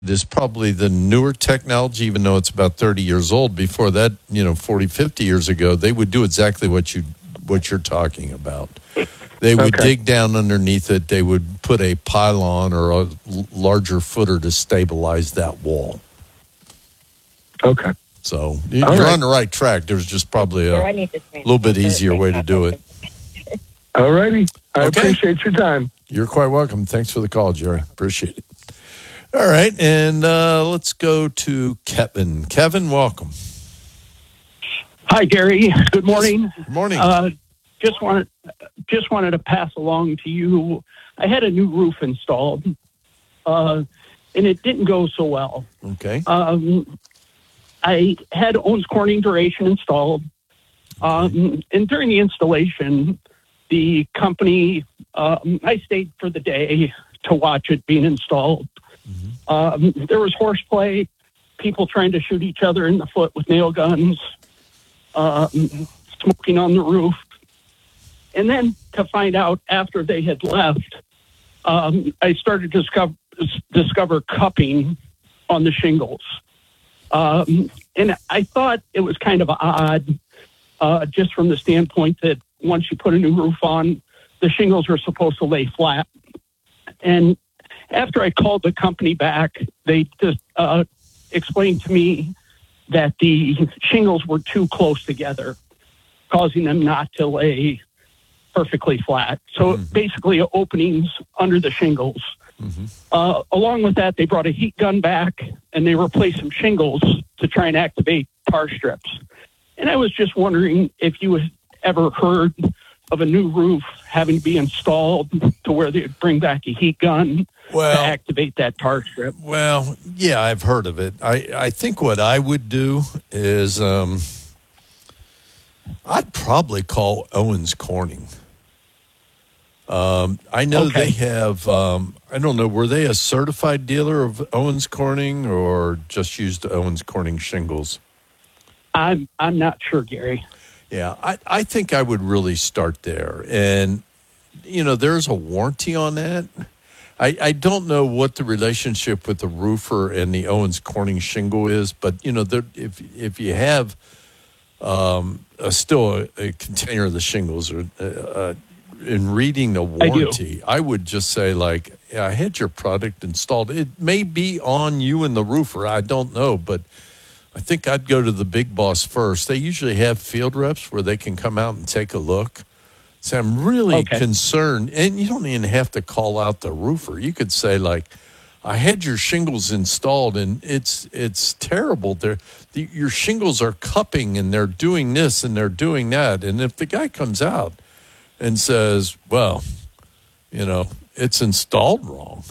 is probably the newer technology, even though it's about 30 years old. Before that, 40, 50 years ago, they would do exactly what you're talking about. They would dig down underneath it. They would put a pylon or a larger footer to stabilize that wall. Okay. So you're on the right track. There's just probably a little bit easier way to do it. All righty. I appreciate your time. You're quite welcome. Thanks for the call, Jerry. Appreciate it. All right, and let's go to Kevin. Kevin, welcome. Hi, Gary. Good morning. Good morning. Just wanted to pass along to you. I had a new roof installed, and it didn't go so well. Okay. I had Owens Corning duration installed, and during the installation, the company, I stayed for the day to watch it being installed. There was horseplay, people trying to shoot each other in the foot with nail guns, smoking on the roof. And then to find out after they had left, I started to discover cupping on the shingles. And I thought it was kind of odd, just from the standpoint that once you put a new roof on, the shingles are supposed to lay flat. And after I called the company back, they just explained to me that the shingles were too close together, causing them not to lay perfectly flat. So basically openings under the shingles. Along with that, they brought a heat gun back and they replaced some shingles to try and activate tar strips. And I was just wondering if you had ever heard of a new roof having to be installed to where they would bring back a heat gun to activate that tar strip. Well, yeah, I've heard of it. I think what I would do is I'd probably call Owens Corning. I know they have, I don't know, were they a certified dealer of Owens Corning or just used Owens Corning shingles? I'm not sure, Gary. Yeah, I think I would really start there. And, there's a warranty on that. I don't know what the relationship with the roofer and the Owens Corning shingle is, but, if you have still a container of the shingles or in reading the warranty, I would just say, I had your product installed. It may be on you and the roofer. I don't know, but I think I'd go to the big boss first. They usually have field reps where they can come out and take a look. So I'm really concerned, and you don't even have to call out the roofer. You could say, I had your shingles installed, and it's terrible. Your shingles are cupping, and they're doing this, and they're doing that. And if the guy comes out and says, well, it's installed wrong,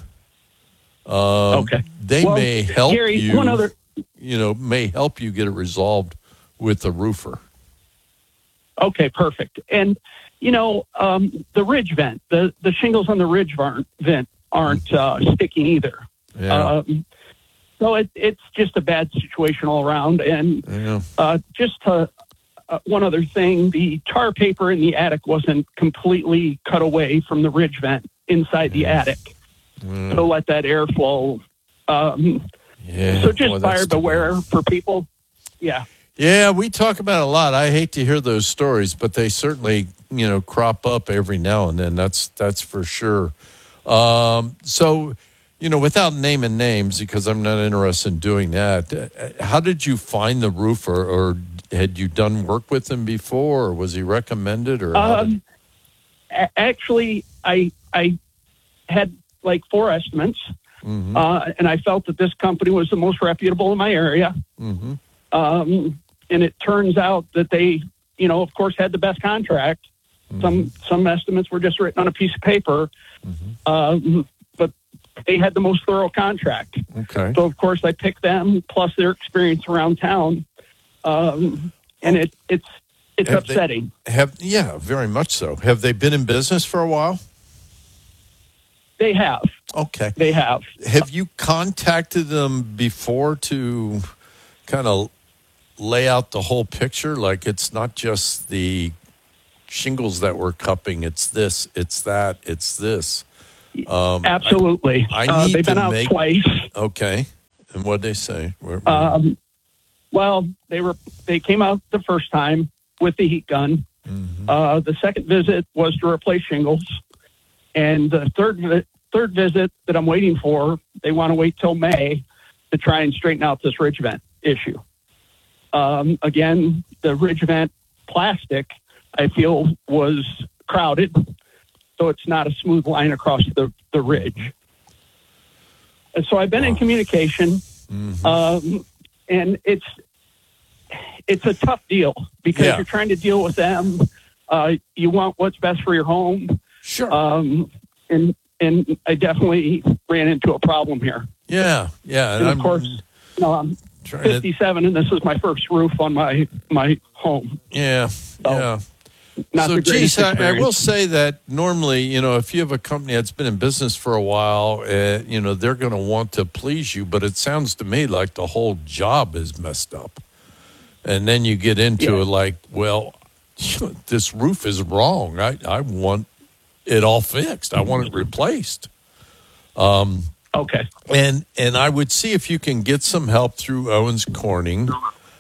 they may help Gary, you. May help you get it resolved with the roofer. Okay, perfect. And, the ridge vent, the shingles on the ridge vent aren't sticking either. Yeah. So it's just a bad situation all around. And just one other thing, the tar paper in the attic wasn't completely cut away from the ridge vent inside the attic to let that airflow. So just buyer beware for people. Yeah. Yeah, we talk about it a lot. I hate to hear those stories, but they certainly, crop up every now and then. That's for sure. So, without naming names, because I'm not interested in doing that, how did you find the roofer, or had you done work with him before, or was he recommended? Or actually, I had 4 estimates, and I felt that this company was the most reputable in my area. And it turns out that they, of course, had the best contract. Some estimates were just written on a piece of paper, but they had the most thorough contract. Okay. So, of course, I picked them, plus their experience around town, and it's upsetting. Very much so. Have they been in business for a while? They have. Okay. They have. Have you contacted them before to kind of lay out the whole picture? It's not just the shingles that we're cupping. It's this, it's that, it's this. Absolutely. I need they've been out twice. Okay. And what'd they say? Well, they came out the first time with the heat gun. Mm-hmm. The second visit was to replace shingles, and the third visit that I'm waiting for, they want to wait till May to try and straighten out this ridge vent issue. Again, the ridge vent plastic, I feel, was crowded, so it's not a smooth line across the ridge. And so I've been in communication, and it's a tough deal because you're trying to deal with them. You want what's best for your home. Sure. And I definitely ran into a problem here. Yeah. And of course, I'm 57, and this is my first roof on my home. Yeah. So, not so, the greatest I experience. will say that normally, if you have a company that's been in business for a while, they're going to want to please you. But it sounds to me like the whole job is messed up. And then you get into it like, well, this roof is wrong. I want it all fixed. I want it replaced. Okay. And I would see if you can get some help through Owens Corning.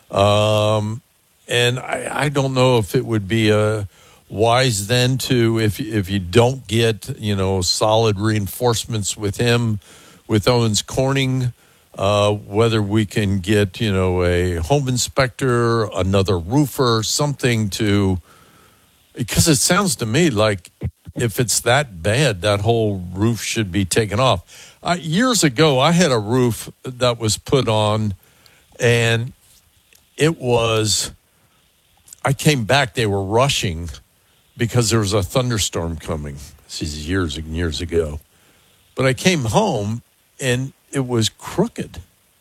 And I don't know if it would be wise then to, if you don't get, solid reinforcements with him, with Owens Corning, whether we can get, a home inspector, another roofer, something because it sounds to me like if it's that bad, that whole roof should be taken off. Years ago, I had a roof that was put on, and I came back, they were rushing because there was a thunderstorm coming. This is years and years ago. But I came home, and it was crooked.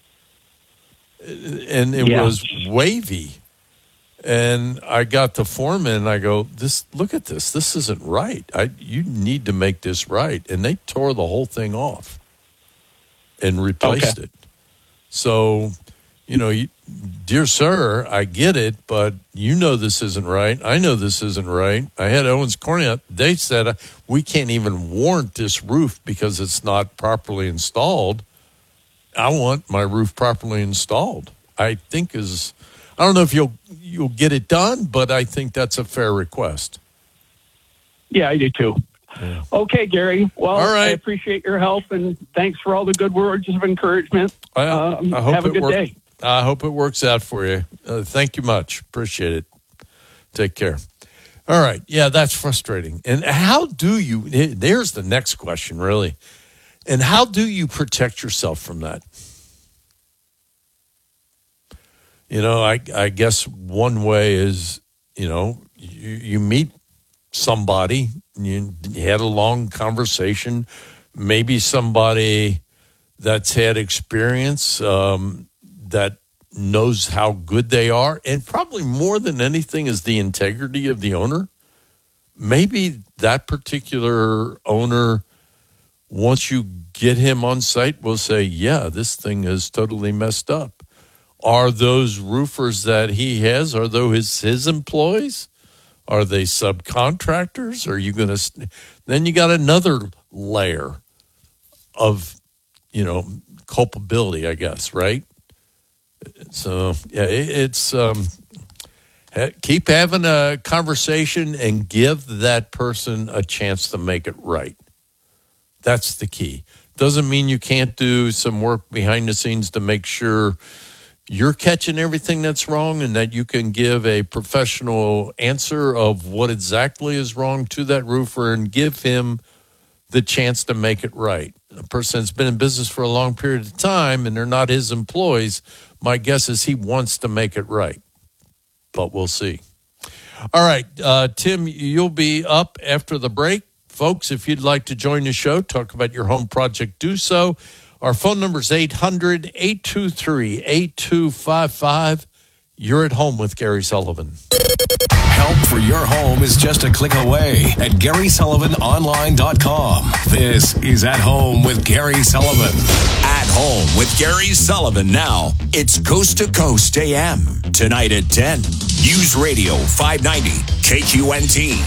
And it was wavy. And I got the foreman, and I go, look at this. This isn't right. You need to make this right. And they tore the whole thing off and replaced it. So, dear sir, I get it, but this isn't right. I know this isn't right. I had Owens Corning. They said, we can't even warrant this roof because it's not properly installed. I want my roof properly installed. I don't know if you'll get it done, but I think that's a fair request. Yeah, I do too. Yeah. Okay, Gary. Well, all right. I appreciate your help, and thanks for all the good words of encouragement. I hope have a good day. I hope it works out for you. Thank you much. Appreciate it. Take care. All right. Yeah, that's frustrating. And there's the next question, really. And how do you protect yourself from that? I guess one way is, you meet somebody, you had a long conversation, maybe somebody that's had experience, that knows how good they are, and probably more than anything is the integrity of the owner. Maybe that particular owner, once you get him on site, will say, yeah, this thing is totally messed up. Are those roofers that he has, are those his employees? Are they subcontractors? Are you going to, then you got another layer of, culpability, I guess, right? So, yeah, it's keep having a conversation and give that person a chance to make it right. That's the key. Doesn't mean you can't do some work behind the scenes to make sure you're catching everything that's wrong and that you can give a professional answer of what exactly is wrong to that roofer and give him the chance to make it right. A person that's been in business for a long period of time and they're not his employees, my guess is he wants to make it right. But we'll see. All right, Tim, you'll be up after the break. Folks, if you'd like to join the show, talk about your home project, do so. Our phone number is 800-823-8255. You're at home with Gary Sullivan. Help for your home is just a click away at GarySullivanOnline.com. This is At Home with Gary Sullivan. At Home with Gary Sullivan now. It's Coast to Coast AM. Tonight at 10. News Radio 590 KQNT.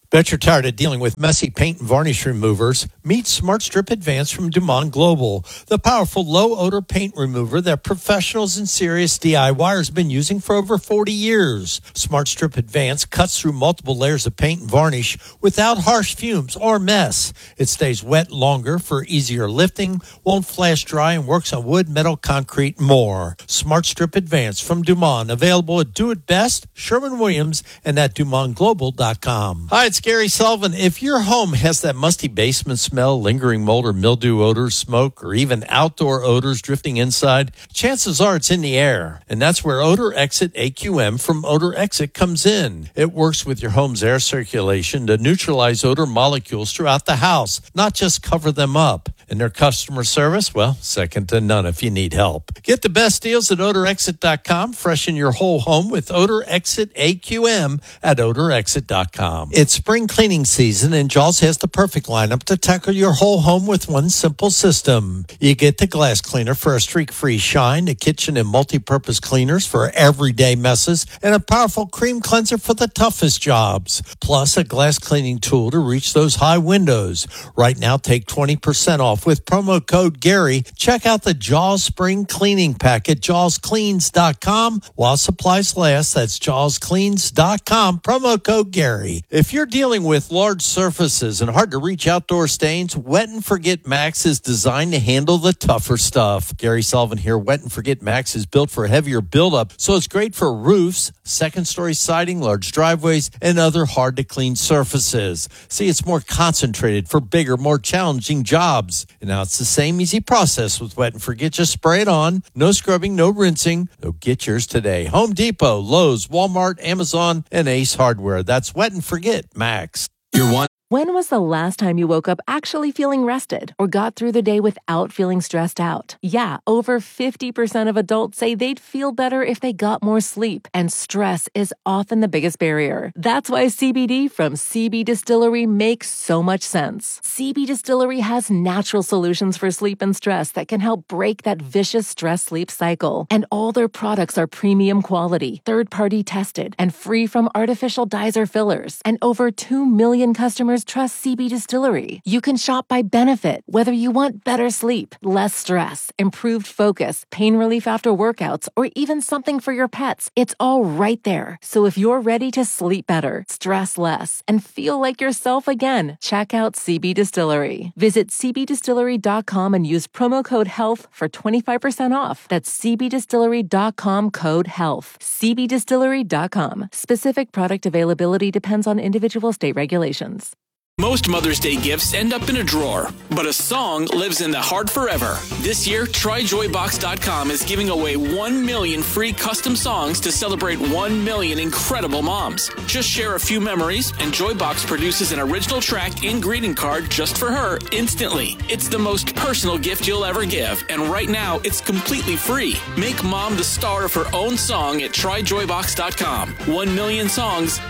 Bet you're tired of dealing with messy paint and varnish removers. Meet Smart Strip Advance from Dumont Global, the powerful low-odor paint remover that professionals and serious DIYers have been using for over 40 years. Smart Strip Advance cuts through multiple layers of paint and varnish without harsh fumes or mess. It stays wet longer for easier lifting, won't flash dry, and works on wood, metal, concrete, and more. Smart Strip Advance from Dumont, available at Do It Best, Sherwin-Williams, and at DumontGlobal.com. Hi, it's Gary Sullivan. If your home has that musty basement smell, lingering mold or mildew odors, smoke, or even outdoor odors drifting inside, chances are it's in the air. And that's where Odor Exit AQM from Odor Exit comes in. It works with your home's air circulation to neutralize odor molecules throughout the house, not just cover them up. And their customer service, well, second to none if you need help. Get the best deals at odorexit.com. Freshen your whole home with Odor Exit AQM at odorexit.com. It's spring cleaning season, and Jaws has the perfect lineup to tackle your whole home with one simple system. You get the glass cleaner for a streak-free shine, the kitchen and multi-purpose cleaners for everyday messes, and a powerful cream cleanser for the toughest jobs. Plus, a glass cleaning tool to reach those high windows. Right now, take 20% off with promo code Gary. Check out the Jaws Spring Cleaning Pack at jawscleans.com while supplies last. That's jawscleans.com, promo code Gary. If you're dealing with large surfaces and hard to reach outdoor stains, Wet and Forget Max is designed to handle the tougher stuff. Gary Sullivan here. Wet and Forget Max is built for heavier buildup, so it's great for roofs, second-story siding, large driveways, and other hard-to-clean surfaces. See, it's more concentrated for bigger, more challenging jobs. And now it's the same easy process with Wet and Forget. Just spray it on. No scrubbing, no rinsing. So get yours today. Home Depot, Lowe's, Walmart, Amazon, and Ace Hardware. That's Wet and Forget Max. When was the last time you woke up actually feeling rested or got through the day without feeling stressed out? Yeah, over 50% of adults say they'd feel better if they got more sleep, and stress is often the biggest barrier. That's why CBD from CB Distillery makes so much sense. CB Distillery has natural solutions for sleep and stress that can help break that vicious stress-sleep cycle. And all their products are premium quality, third-party tested, and free from artificial dyes or fillers. And over 2 million customers trust CB Distillery. You can shop by benefit, whether you want better sleep, less stress, improved focus, pain relief after workouts, or even something for your pets. It's all right there. So if you're ready to sleep better, stress less, and feel like yourself again, check out CB Distillery. Visit cbdistillery.com and use promo code HEALTH for 25% off. That's cbdistillery.com, code HEALTH. cbdistillery.com. Specific product availability depends on individual state regulations. Most Mother's Day gifts end up in a drawer, but a song lives in the heart forever. This year, TryJoyBox.com is giving away 1 million free custom songs to celebrate 1 million incredible moms. Just share a few memories, and Joybox produces an original track and greeting card just for her instantly. It's the most personal gift you'll ever give, and right now, it's completely free. Make mom the star of her own song at TryJoyBox.com. 1 million songs,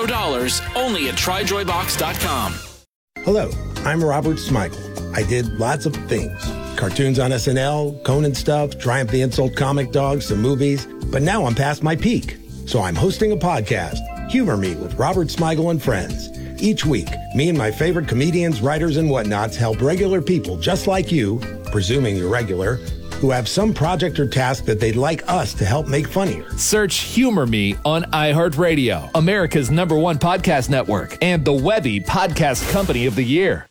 $0, only at TryJoyBox.com. Hello, I'm Robert Smigel. I did lots of things. Cartoons on SNL, Conan stuff, Triumph the Insult comic dog, some movies. But now I'm past my peak. So I'm hosting a podcast, Humor Me with Robert Smigel and Friends. Each week, me and my favorite comedians, writers, and whatnots help regular people just like you, presuming you're regular, who have some project or task that they'd like us to help make funnier. Search Humor Me on iHeartRadio, America's #1 podcast network, and the Webby Podcast Company of the Year.